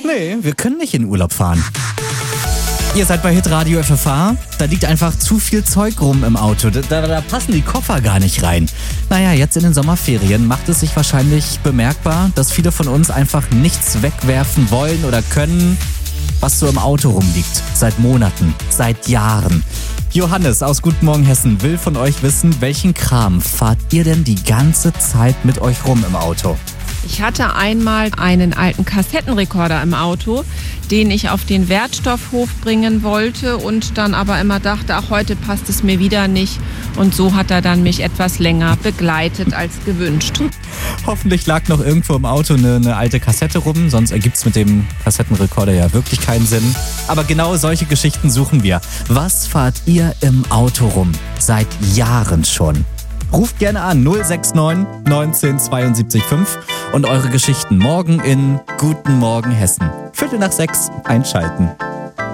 Nee, wir können nicht in Urlaub fahren. Ihr seid bei Hitradio FFH, da liegt einfach zu viel Zeug rum im Auto. Da passen die Koffer gar nicht rein. Naja, jetzt in den Sommerferien macht es sich wahrscheinlich bemerkbar, dass viele von uns einfach nichts wegwerfen wollen oder können, was so im Auto rumliegt. Seit Monaten, seit Jahren. Johannes aus Guten Morgen Hessen will von euch wissen, welchen Kram fahrt ihr denn die ganze Zeit mit euch rum im Auto? Ich hatte einmal einen alten Kassettenrekorder im Auto, den ich auf den Wertstoffhof bringen wollte und dann aber immer dachte, ach, heute passt es mir wieder nicht. Und so hat er dann mich etwas länger begleitet als gewünscht. Hoffentlich lag noch irgendwo im Auto eine alte Kassette rum, sonst ergibt es mit dem Kassettenrekorder ja wirklich keinen Sinn. Aber genau solche Geschichten suchen wir. Was fahrt ihr im Auto rum? Seit Jahren schon. Ruft gerne an 069 19 72 5 und eure Geschichten morgen in Guten Morgen Hessen. 5:45 einschalten.